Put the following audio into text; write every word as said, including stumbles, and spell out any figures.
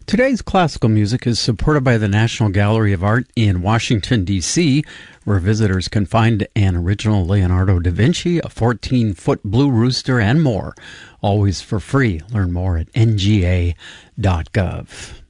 Today's classical music is supported by the National Gallery of Art in Washington, D C, where visitors can find an original Leonardo da Vinci, a fourteen-foot blue rooster, and more, always for free. Learn more at N G A dot gov.